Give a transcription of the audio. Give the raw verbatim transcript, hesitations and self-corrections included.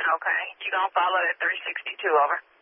Okay. You gonna follow at three sixty-two, over.